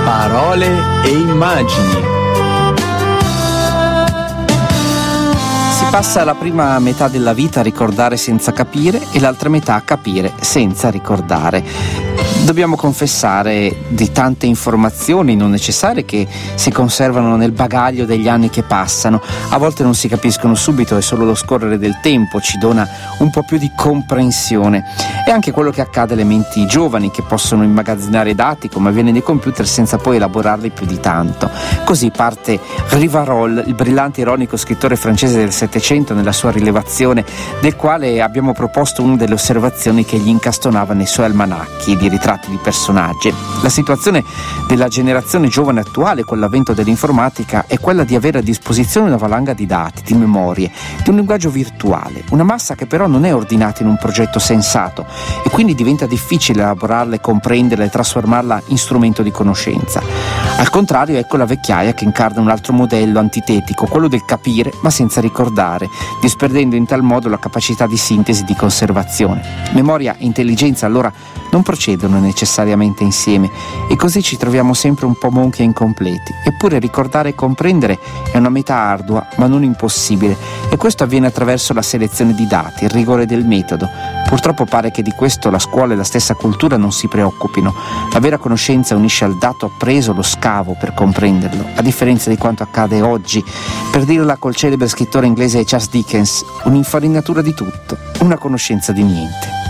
Parole e immagini. Si passa la prima metà della vita a ricordare senza capire e l'altra metà a capire senza ricordare. Dobbiamo confessare di tante informazioni non necessarie che si conservano nel bagaglio degli anni che passano. A volte non si capiscono subito e solo lo scorrere del tempo ci dona un po' più di comprensione. E anche quello che accade alle menti giovani, che possono immagazzinare dati come avviene nei computer senza poi elaborarli più di tanto. Così parte Rivarol, il brillante ironico scrittore francese del Settecento, nella sua rilevazione, del quale abbiamo proposto una delle osservazioni che gli incastonava nei suoi almanacchi di ritratti di personaggi. La situazione della generazione giovane attuale con l'avvento dell'informatica è quella di avere a disposizione una valanga di dati, di memorie, di un linguaggio virtuale, una massa che però non è ordinata in un progetto sensato e quindi diventa difficile elaborarla, comprenderla e trasformarla in strumento di conoscenza. Al contrario, ecco la vecchiaia che incarna un altro modello antitetico, quello del capire ma senza ricordare, disperdendo in tal modo la capacità di sintesi e di conservazione. Memoria e intelligenza allora non procedono necessariamente insieme e così ci troviamo sempre un po' monchi e incompleti. Eppure ricordare e comprendere è una meta ardua ma non impossibile, e questo avviene attraverso la selezione di dati, il rigore del metodo. Purtroppo pare che di questo la scuola e la stessa cultura non si preoccupino. La vera conoscenza unisce al dato appreso lo scavo per comprenderlo, a differenza di quanto accade oggi. Per dirla col celebre scrittore inglese Charles Dickens, un'infarinatura di tutto, una conoscenza di niente.